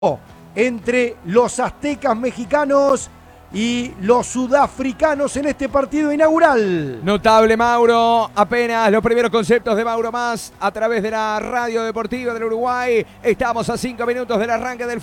entre los aztecas mexicanos y los sudafricanos en este partido inaugural. Notable, Mauro. Apenas los primeros conceptos de Mauro Mas a través de la radio deportiva del Uruguay. Estamos a 5 minutos del arranque del